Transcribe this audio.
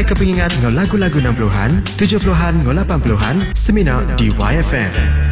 Gerai kepingingan ngau lagu-lagu 60-an, 70-an ngau 80-an, Semina di YFM.